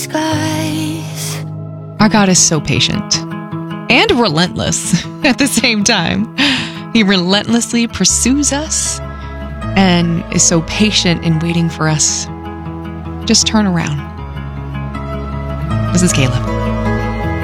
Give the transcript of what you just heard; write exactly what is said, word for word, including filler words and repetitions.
skies. Our God is so patient and relentless at the same time. He relentlessly pursues us and is so patient in waiting for us. Just turn around. This is Caleb.